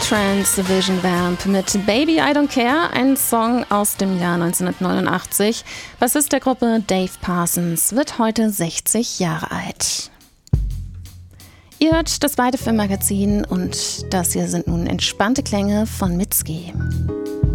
Trance Vision Vamp mit Baby I Don't Care, ein Song aus dem Jahr 1989. Bassist der Gruppe Dave Parsons wird heute 60 Jahre alt. Ihr hört das Weite Film Magazin und das hier sind nun entspannte Klänge von Mitski.